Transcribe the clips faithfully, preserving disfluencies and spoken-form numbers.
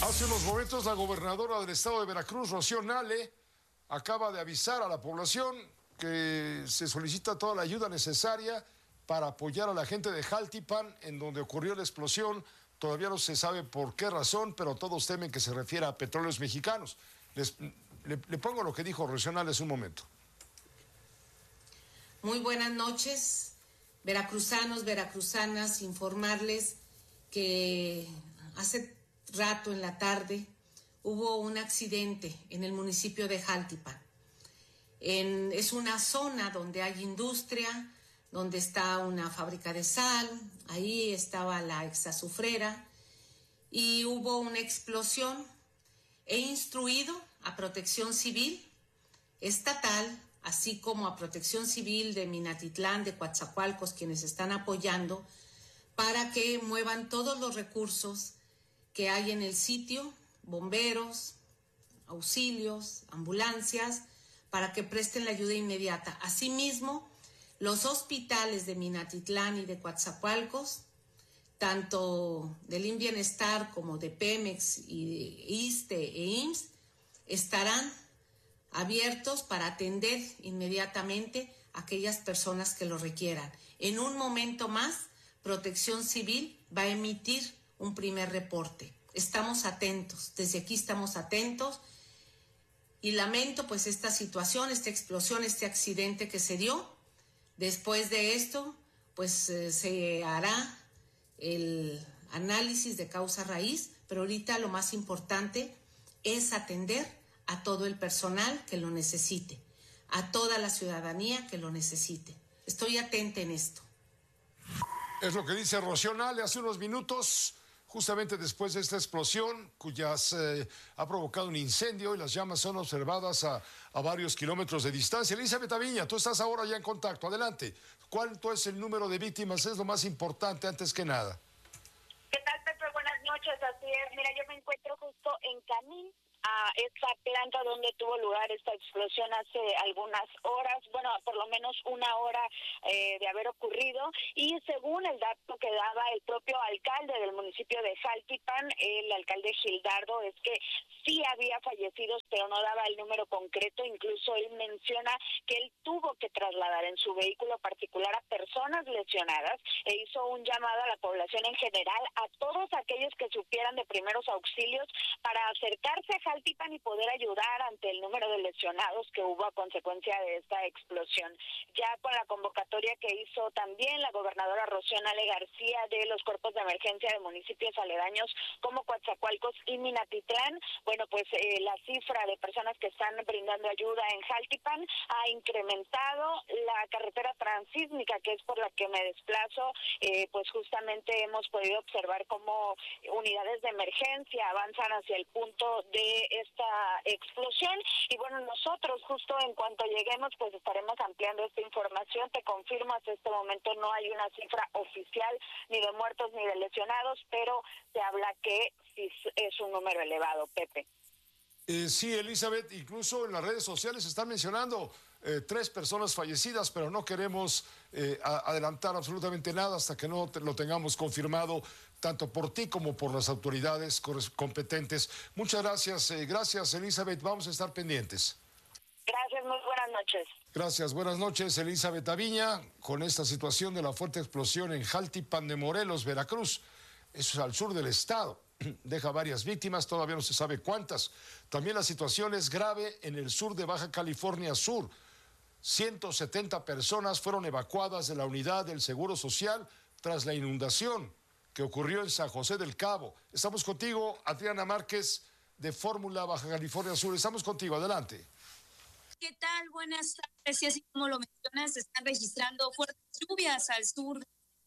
Hace unos momentos la gobernadora del estado de Veracruz, Rocío Nale, acaba de avisar a la población que se solicita toda la ayuda necesaria para apoyar a la gente de Jaltipan, en donde ocurrió la explosión. Todavía no se sabe por qué razón, pero todos temen que se refiera a Petróleos Mexicanos. Les, le, le pongo lo que dijo Rocío Nale hace un momento. Muy buenas noches, veracruzanos, veracruzanas, informarles que hace rato en la tarde hubo un accidente en el municipio de Jaltipan. En, es una zona donde hay industria, donde está una fábrica de sal, ahí estaba la exazufrera y hubo una explosión. He instruido a Protección Civil estatal, así como a Protección Civil de Minatitlán, de Coatzacoalcos, quienes están apoyando, para que muevan todos los recursos que hay en el sitio, bomberos, auxilios, ambulancias, para que presten la ayuda inmediata. Asimismo, los hospitales de Minatitlán y de Coatzacoalcos, tanto del I M Bienestar como de Pemex y de ISSSTE e I M S S, estarán abiertos para atender inmediatamente a aquellas personas que lo requieran. En un momento más, Protección Civil va a emitir un primer reporte. Estamos atentos, desde aquí estamos atentos y lamento pues esta situación, esta explosión, este accidente que se dio. Después de esto, pues eh, se hará el análisis de causa raíz, pero ahorita lo más importante es atender a todo el personal que lo necesite, a toda la ciudadanía que lo necesite. Estoy atenta en esto. Es lo que dice Rocío Nale hace unos minutos, justamente después de esta explosión, cuyas eh, ha provocado un incendio y las llamas son observadas a, a varios kilómetros de distancia. Elizabeth Aviña, tú estás ahora ya en contacto. Adelante. ¿Cuánto es el número de víctimas? Es lo más importante antes que nada. ¿Qué tal, Pepe? Buenas noches. Así es. Mira, yo me encuentro justo en Canín, a esta planta donde tuvo lugar esta explosión hace algunas horas, bueno, por lo menos una hora eh, de haber ocurrido, y según el dato que daba el propio alcalde del municipio de Jaltipan, el alcalde Gildardo, es que sí había fallecidos, pero no daba el número concreto. Incluso él menciona que él tuvo que trasladar en su vehículo particular a personas lesionadas e hizo un llamado a la población en general, a todos aquellos que supieran de primeros auxilios, para acercarse a Jaltipan y poder ayudar ante el número de lesionados que hubo a consecuencia de esta explosión. Ya con la convocatoria que hizo también la gobernadora Rocío Nale García de los cuerpos de emergencia de municipios aledaños como Coatzacoalcos y Minatitlán, bueno, pues eh, la cifra de personas que están brindando ayuda en Jaltipan ha incrementado. La carretera transísmica, que es por la que me desplazo, eh, pues justamente hemos podido observar cómo unidades de emergencia avanzan hacia el punto de esta explosión. Y bueno, nosotros justo en cuanto lleguemos pues estaremos ampliando esta información. Te confirmo, hasta este momento no hay una cifra oficial ni de muertos ni de lesionados, pero se habla que sí es un número elevado, Pepe. Eh, sí, Elizabeth, incluso en las redes sociales se están mencionando eh, tres personas fallecidas, pero no queremos eh, a, adelantar absolutamente nada hasta que no te, lo tengamos confirmado, tanto por ti como por las autoridades competentes. Muchas gracias, eh, gracias Elizabeth, vamos a estar pendientes. Gracias, muy buenas noches. Gracias, buenas noches Elizabeth Aviña, con esta situación de la fuerte explosión en Jaltipan de Morelos, Veracruz. Eso es al sur del estado. Deja varias víctimas, todavía no se sabe cuántas. También la situación es grave en el sur de Baja California Sur. ciento setenta personas fueron evacuadas de la unidad del Seguro Social tras la inundación que ocurrió en San José del Cabo. Estamos contigo, Adriana Márquez, de Fórmula Baja California Sur. Estamos contigo, adelante. ¿Qué tal? Buenas tardes. Y así como lo mencionas, se están registrando fuertes lluvias al sur.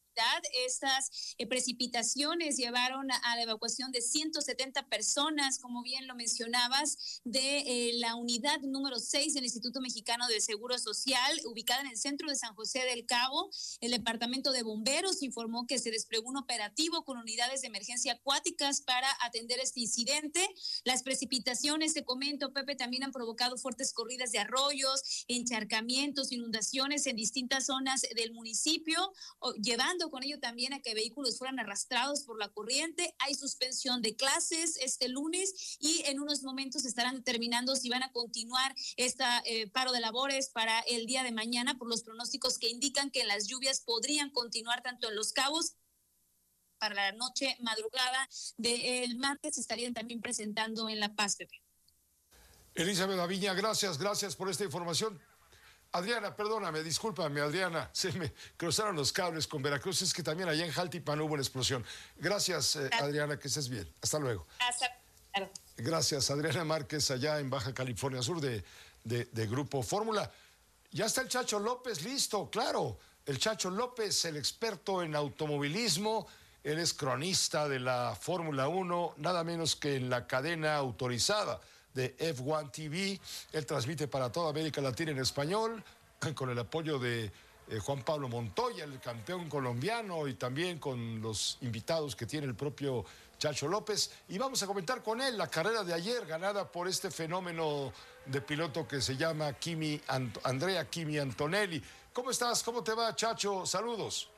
Estas eh, precipitaciones llevaron a, a la evacuación de ciento setenta personas, como bien lo mencionabas, de eh, la unidad número seis del Instituto Mexicano del Seguro Social, ubicada en el centro de San José del Cabo. El Departamento de Bomberos informó que se desplegó un operativo con unidades de emergencia acuáticas para atender este incidente. Las precipitaciones, te comento, Pepe, también han provocado fuertes corridas de arroyos, encharcamientos, inundaciones en distintas zonas del municipio, llevando junto con ello también a que vehículos fueran arrastrados por la corriente. Hay suspensión de clases este lunes y en unos momentos estarán determinando si van a continuar este eh, paro de labores para el día de mañana por los pronósticos que indican que las lluvias podrían continuar tanto en Los Cabos. Para la noche madrugada del martes se estarían también presentando en La Paz, Pepe. Elizabeth Aviña, gracias, gracias por esta información. Adriana, perdóname, discúlpame, Adriana, se me cruzaron los cables con Veracruz, es que también allá en Jaltipan hubo una explosión. Gracias, eh, Adriana, que estés bien. Hasta luego. Hasta luego. Gracias, Adriana Márquez, allá en Baja California Sur de, de, de Grupo Fórmula. Ya está el Chacho López listo, claro. El Chacho López, el experto en automovilismo. Él es cronista de la Fórmula uno, nada menos que en la cadena autorizada de F uno T V. Él transmite para toda América Latina en español, con el apoyo de eh, Juan Pablo Montoya, el campeón colombiano, y también con los invitados que tiene el propio Chacho López. Y vamos a comentar con él la carrera de ayer, ganada por este fenómeno de piloto que se llama Kimi Ant- Andrea Kimi Antonelli. ¿Cómo estás? ¿Cómo te va, Chacho? Saludos.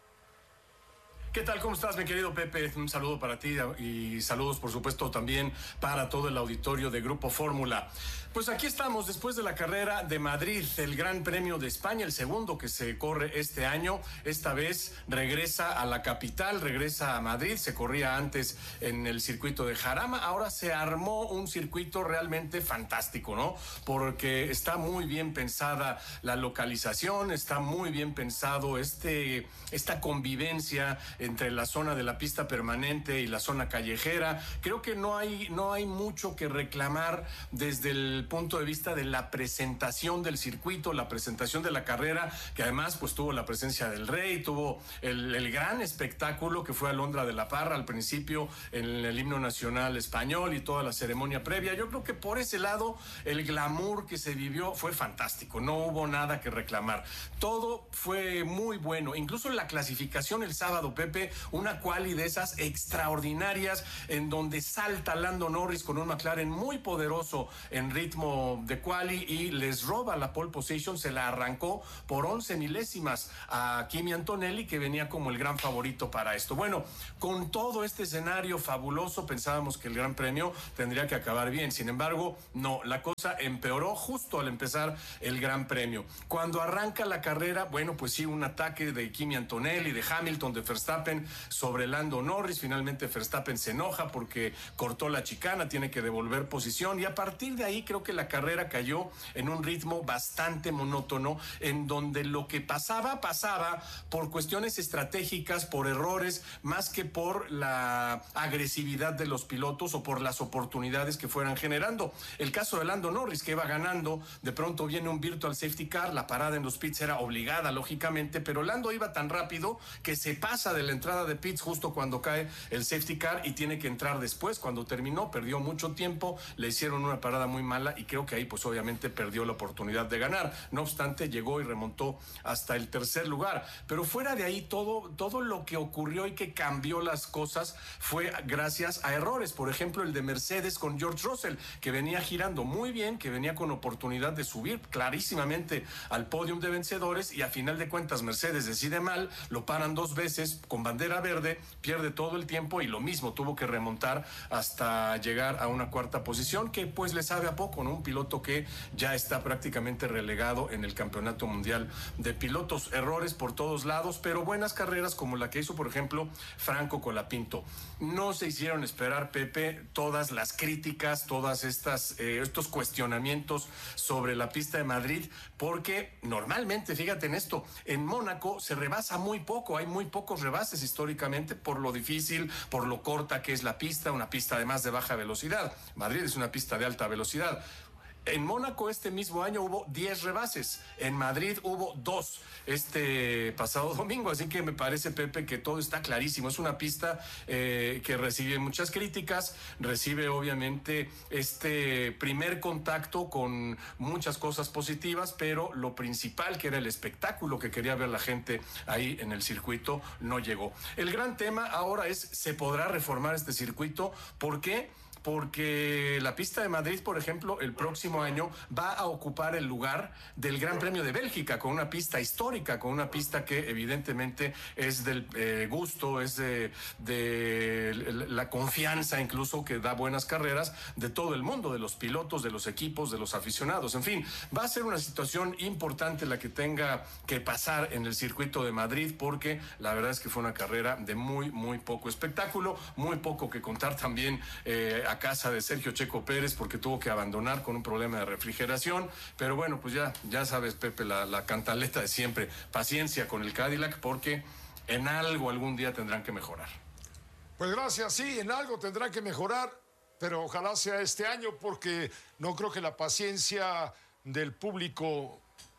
¿Qué tal? ¿Cómo estás, mi querido Pepe? Un saludo para ti y saludos, por supuesto, también para todo el auditorio de Grupo Fórmula. Pues aquí estamos después de la carrera de Madrid, el Gran Premio de España, el segundo que se corre este año. Esta vez regresa a la capital, regresa a Madrid. Se corría antes en el circuito de Jarama. Ahora se armó un circuito realmente fantástico, ¿no? Porque está muy bien pensada la localización, está muy bien pensado este, esta convivencia entre la zona de la pista permanente y la zona callejera. Creo que no hay, no hay mucho que reclamar desde el punto de vista de la presentación del circuito, la presentación de la carrera, que además pues tuvo la presencia del Rey, tuvo el, el gran espectáculo que fue Alondra de la Parra al principio en el himno nacional español y toda la ceremonia previa. Yo creo que por ese lado el glamour que se vivió fue fantástico, no hubo nada que reclamar. Todo fue muy bueno, incluso la clasificación el sábado, Pepe, una quali de esas extraordinarias en donde salta Lando Norris con un McLaren muy poderoso en ritmo de quali y les roba la pole position, se la arrancó por once milésimas a Kimi Antonelli, que venía como el gran favorito para esto. Bueno, con todo este escenario fabuloso pensábamos que el Gran Premio tendría que acabar bien, sin embargo, no, la cosa empeoró justo al empezar el Gran Premio. Cuando arranca la carrera, bueno, pues sí, un ataque de Kimi Antonelli, de Hamilton, de Verstappen sobre Lando Norris. Finalmente Verstappen se enoja porque cortó la chicana, tiene que devolver posición y a partir de ahí creo que la carrera cayó en un ritmo bastante monótono, en donde lo que pasaba, pasaba por cuestiones estratégicas, por errores, más que por la agresividad de los pilotos o por las oportunidades que fueran generando. El caso de Lando Norris, que iba ganando, de pronto viene un virtual safety car, la parada en los pits era obligada, lógicamente, pero Lando iba tan rápido que se pasa de la entrada de pits justo cuando cae el safety car y tiene que entrar después. Cuando terminó, perdió mucho tiempo, le hicieron una parada muy mala y creo que ahí pues obviamente perdió la oportunidad de ganar. No obstante, llegó y remontó hasta el tercer lugar. Pero fuera de ahí, todo, todo lo que ocurrió y que cambió las cosas fue gracias a errores. Por ejemplo, el de Mercedes con George Russell, que venía girando muy bien, que venía con oportunidad de subir clarísimamente al podium de vencedores y a final de cuentas Mercedes decide mal, lo paran dos veces con bandera verde, pierde todo el tiempo y lo mismo, tuvo que remontar hasta llegar a una cuarta posición, que pues le sabe a poco, ¿no? Un piloto que ya está prácticamente relegado en el Campeonato Mundial de Pilotos. Errores por todos lados, pero buenas carreras como la que hizo, por ejemplo, Franco Colapinto. No se hicieron esperar, Pepe, todas las críticas, todas estas eh, estos cuestionamientos sobre la pista de Madrid, porque normalmente, fíjate en esto, en Mónaco se rebasa muy poco, hay muy pocos rebases históricamente por lo difícil, por lo corta que es la pista, una pista además de baja velocidad. Madrid es una pista de alta velocidad. En Mónaco este mismo año hubo diez rebases, en Madrid hubo dos este pasado domingo, así que me parece, Pepe, que todo está clarísimo. Es una pista eh, que recibe muchas críticas, recibe obviamente este primer contacto con muchas cosas positivas, pero lo principal, que era el espectáculo que quería ver la gente ahí en el circuito, no llegó. El gran tema ahora es, ¿se podrá reformar este circuito? ¿Por qué? porque la pista de Madrid, por ejemplo, el próximo año va a ocupar el lugar del Gran Premio de Bélgica, con una pista histórica, con una pista que evidentemente es del eh, gusto, es de, de la confianza incluso, que da buenas carreras de todo el mundo, de los pilotos, de los equipos, de los aficionados. En fin, va a ser una situación importante la que tenga que pasar en el circuito de Madrid, porque la verdad es que fue una carrera de muy, muy poco espectáculo, muy poco que contar también eh, a casa de Sergio Checo Pérez, porque tuvo que abandonar con un problema de refrigeración. Pero bueno, pues ya, ya sabes, Pepe, la, la cantaleta de siempre, paciencia con el Cadillac, porque en algo algún día tendrán que mejorar. Pues gracias, sí, en algo tendrán que mejorar, pero ojalá sea este año, porque no creo que la paciencia del público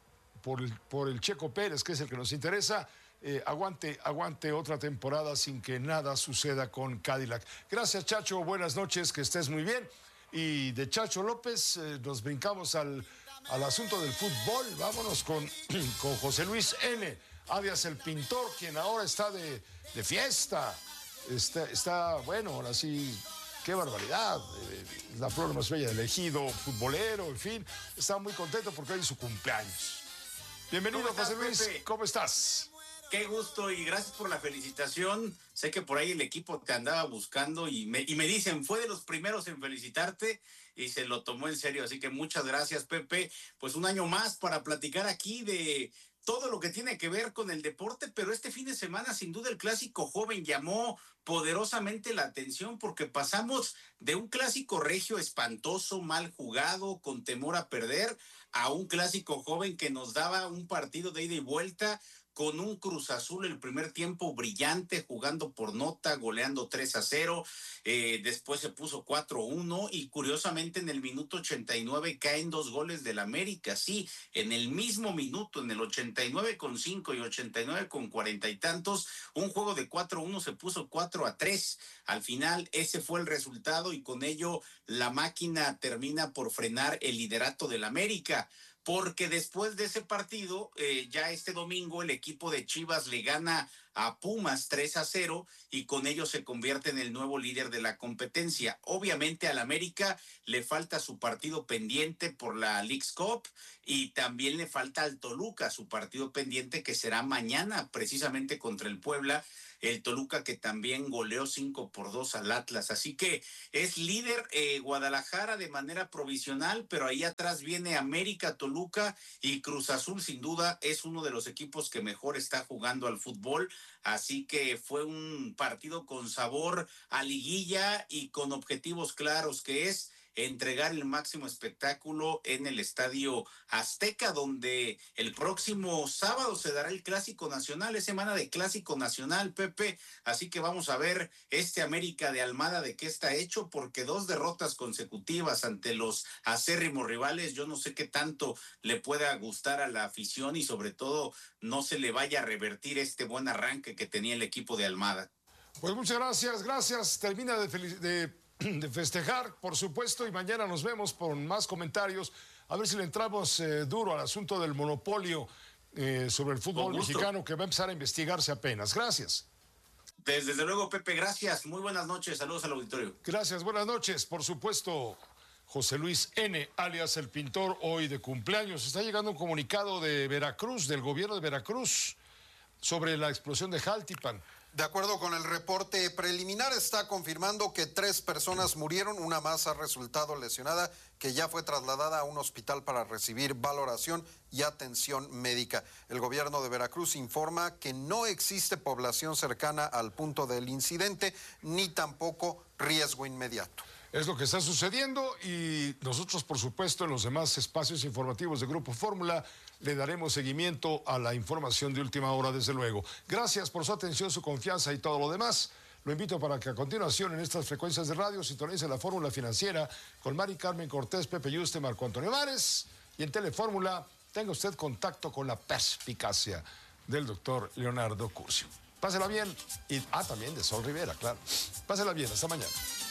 por el, por el Checo Pérez, que es el que nos interesa, eh, aguante, aguante otra temporada sin que nada suceda con Cadillac. Gracias, Chacho, buenas noches, que estés muy bien. Y de Chacho López eh, nos brincamos al, al asunto del fútbol. Vámonos con, con José Luis N., alias el Pintor, quien ahora está de, de fiesta. Está, está, bueno, ahora sí, qué barbaridad. Eh, la flor más bella del ejido, futbolero, en fin. Está muy contento porque hoy es su cumpleaños. Bienvenido, José Luis. Pepe? ¿Cómo estás? Qué gusto y gracias por la felicitación. Sé que por ahí el equipo te andaba buscando y me, y me dicen, fue de los primeros en felicitarte y se lo tomó en serio. Así que muchas gracias, Pepe. Pues un año más para platicar aquí de todo lo que tiene que ver con el deporte, pero este fin de semana sin duda el clásico joven llamó poderosamente la atención, porque pasamos de un clásico regio espantoso, mal jugado, con temor a perder, a un clásico joven que nos daba un partido de ida y vuelta, con un Cruz Azul el primer tiempo brillante, jugando por nota, goleando tres a cero, eh, después se puso cuatro a uno y curiosamente en el minuto ochenta y nueve caen dos goles del América, sí, en el mismo minuto, en el ochenta y nueve con cinco y ochenta y nueve con cuarenta y tantos, un juego de cuatro a uno se puso cuatro a tres, al final ese fue el resultado y con ello la máquina termina por frenar el liderato del América. Porque después de ese partido, eh, ya este domingo el equipo de Chivas le gana a Pumas tres a cero y con ello se convierte en el nuevo líder de la competencia. Obviamente al América le falta su partido pendiente por la Leagues Cup y también le falta al Toluca su partido pendiente, que será mañana precisamente contra el Puebla. El Toluca que también goleó cinco por dos al Atlas. Así que es líder eh, Guadalajara de manera provisional, pero ahí atrás viene América, Toluca y Cruz Azul. Sin duda es uno de los equipos que mejor está jugando al fútbol. Así que fue un partido con sabor a liguilla y con objetivos claros, que es entregar el máximo espectáculo en el Estadio Azteca, donde el próximo sábado se dará el Clásico Nacional, es semana de Clásico Nacional, Pepe, así que vamos a ver este América de Almada de qué está hecho, porque dos derrotas consecutivas ante los acérrimos rivales, yo no sé qué tanto le pueda gustar a la afición y sobre todo no se le vaya a revertir este buen arranque que tenía el equipo de Almada. Pues muchas gracias, gracias, termina de, de de festejar, por supuesto, y mañana nos vemos con más comentarios, a ver si le entramos eh, duro al asunto del monopolio eh, sobre el fútbol mexicano, que va a empezar a investigarse apenas. Gracias. Desde, desde luego, Pepe, gracias. Muy buenas noches, saludos al auditorio. Gracias, buenas noches. Por supuesto, José Luis N., alias el Pintor, hoy de cumpleaños. Está llegando un comunicado de Veracruz, del gobierno de Veracruz, sobre la explosión de Jaltipan. De acuerdo con el reporte preliminar, está confirmando que tres personas murieron, una más ha resultado lesionada, que ya fue trasladada a un hospital para recibir valoración y atención médica. El gobierno de Veracruz informa que no existe población cercana al punto del incidente, ni tampoco riesgo inmediato. Es lo que está sucediendo y nosotros, por supuesto, en los demás espacios informativos de Grupo Fórmula le daremos seguimiento a la información de última hora, desde luego. Gracias por su atención, su confianza y todo lo demás. Lo invito para que a continuación en estas frecuencias de radio sintonice la Fórmula Financiera con Mari Carmen Cortés, Pepe Yuste, Marco Antonio Mares, y en Telefórmula tenga usted contacto con la perspicacia del doctor Leonardo Curcio. Pásela bien y, ah, también de Sol Rivera, claro. Pásela bien, hasta mañana.